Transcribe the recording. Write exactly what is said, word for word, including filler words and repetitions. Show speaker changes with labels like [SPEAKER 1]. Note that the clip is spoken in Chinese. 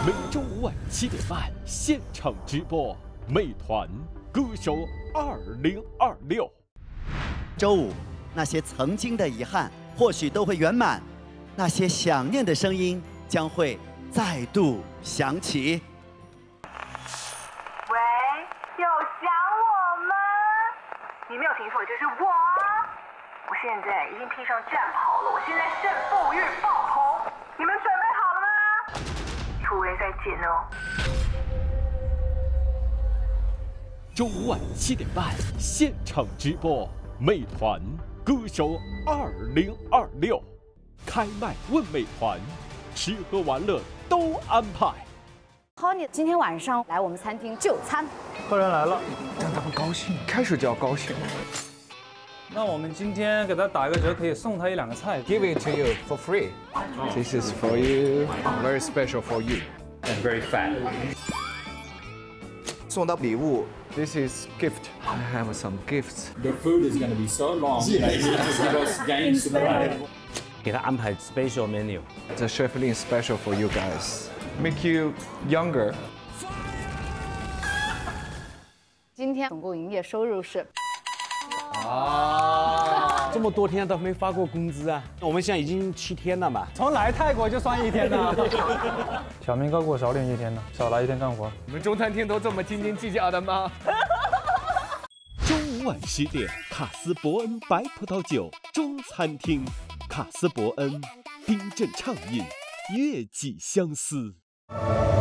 [SPEAKER 1] 每周五晚七点半现场直播，美团歌手二零二六。
[SPEAKER 2] 周五，那些曾经的遗憾或许都会圆满，那些想念的声音将会再度响起。
[SPEAKER 3] 喂，有想我吗？你没有听错，就是我。我现在已经披上战袍了，我现在胜负欲爆棚，你们准备好了吗？突围再见哦。
[SPEAKER 1] 周五晚七点半现场直播，美团歌手二零二六，开麦问美团，吃喝玩乐都安排。
[SPEAKER 4] Honey 今天晚上来我们餐厅就餐，
[SPEAKER 5] 客人来了，
[SPEAKER 6] 让他们高兴，开始就要高兴。
[SPEAKER 5] 那我们今天给他打一个折，可以送他一两个菜。
[SPEAKER 6] Give it to you for free. This is for you, very special for you,
[SPEAKER 5] and very fat.
[SPEAKER 6] 送到礼物 This is gift. I have some gifts.
[SPEAKER 7] The food is going to be so long. Like, give us games to play.
[SPEAKER 8] 给他安排 special menu.
[SPEAKER 6] The Chef Lin special for you guys. Make you younger.
[SPEAKER 4] 今天总共营业收入是。
[SPEAKER 8] 啊！这么多天都没发过工资啊！我们现在已经七天了嘛。
[SPEAKER 5] 从来泰国就算一天呢。小明高过我少领一天呢，少来一天干活。
[SPEAKER 6] 你们中餐厅都这么斤斤计较的吗？
[SPEAKER 1] 周五晚十点，卡斯伯恩白葡萄酒中餐厅，卡斯伯恩冰镇畅饮，月季相思。